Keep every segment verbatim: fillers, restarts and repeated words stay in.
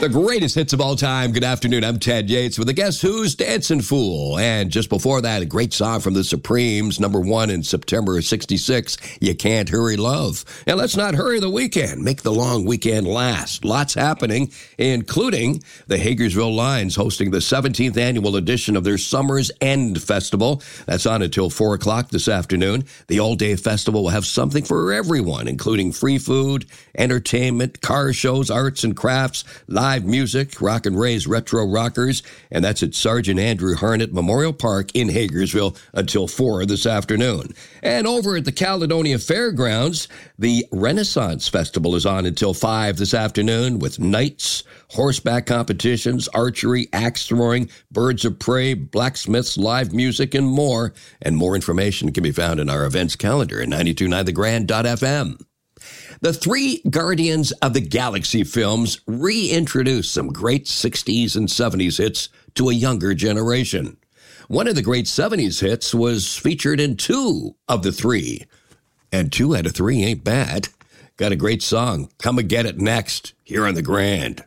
The greatest hits of all time. Good afternoon. I'm Ted Yates with the Guess Who's Dancing Fool. And just before that, a great song from the Supremes, number one in September of sixty-six, You Can't Hurry Love. And let's not hurry the weekend. Make the long weekend last. Lots happening, including the Hagersville Lions hosting the seventeenth annual edition of their Summer's End Festival. That's on until four o'clock this afternoon. The all-day festival will have something for everyone, including free food, entertainment, car shows, arts and crafts, live music, Rock and Ray's Retro Rockers, and that's at Sergeant Andrew Harnett Memorial Park in Hagersville until four this afternoon. And over at the Caledonia Fairgrounds, the Renaissance Festival is on until five this afternoon with nights, horseback competitions, archery, axe throwing, birds of prey, blacksmiths, live music, and more. And more information can be found in our events calendar at ninety-two point nine the grand dot f m. The three Guardians of the Galaxy films reintroduced some great sixties and seventies hits to a younger generation. One of the great seventies hits was featured in two of the three. And two out of three ain't bad. Got a great song. Come and get it next here on The Grand.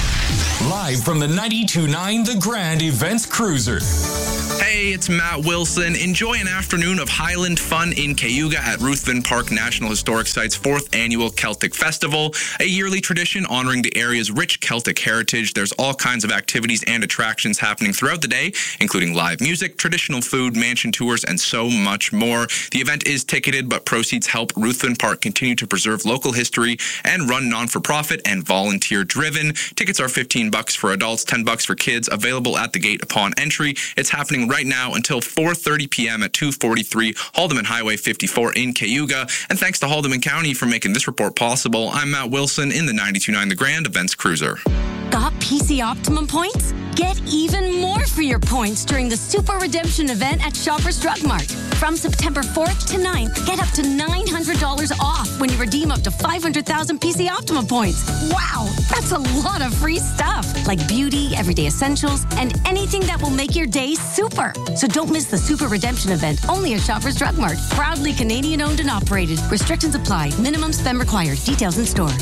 Live from the ninety-two point nine The Grand Events Cruiser. Hey, it's Matt Wilson. Enjoy an afternoon of Highland fun in Cayuga at Ruthven Park National Historic Site's fourth annual Celtic Festival, a yearly tradition honoring the area's rich Celtic heritage. There's all kinds of activities and attractions happening throughout the day, including live music, traditional food, mansion tours, and so much more. The event is ticketed, but proceeds help Ruthven Park continue to preserve local history and run non-for-profit and volunteer-driven. Tickets are fifteen bucks for adults, ten bucks for kids, available at the gate upon entry. It's happening right now until four thirty p.m. at two forty-three Haldeman Highway fifty-four in Cayuga. And thanks to Haldeman County for making this report possible. I'm Matt Wilson in the ninety-two point nine The Grand Events Cruiser. Got P C Optimum points? Get even more for your points during the Super Redemption event at Shoppers Drug Mart. From September fourth to ninth, get up to nine hundred dollars off when you redeem up to five hundred thousand P C Optimum points. Wow, that's a lot of free stuff, like beauty, everyday essentials, and anything that will make your day super. So don't miss the Super Redemption event, only at Shoppers Drug Mart. Proudly Canadian owned and operated. Restrictions apply. Minimum spend required. Details in store.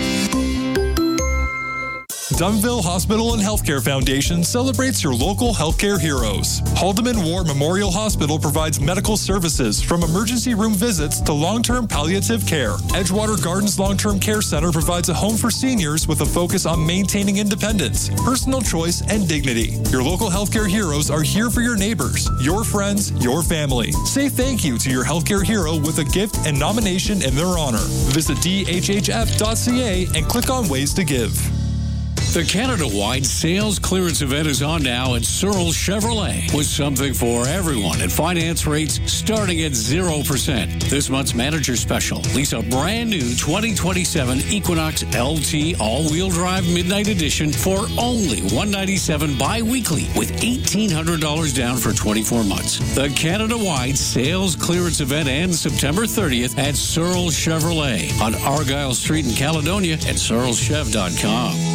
Dunnville Hospital and Healthcare Foundation celebrates your local healthcare heroes. Haldeman War Memorial Hospital provides medical services from emergency room visits to long-term palliative care. Edgewater Gardens Long-Term Care Center provides a home for seniors with a focus on maintaining independence, personal choice, and dignity. Your local healthcare heroes are here for your neighbors, your friends, your family. Say thank you to your healthcare hero with a gift and nomination in their honor. Visit d h h f dot c a and click on ways to give. The Canada-wide sales clearance event is on now at Searle Chevrolet with something for everyone at finance rates starting at zero percent. This month's manager special, lease a brand new twenty twenty-seven Equinox L T all-wheel drive Midnight Edition for only one hundred ninety-seven dollars bi-weekly with eighteen hundred dollars down for twenty-four months. The Canada-wide sales clearance event ends September thirtieth at Searle Chevrolet on Argyle Street in Caledonia at searle chev dot com.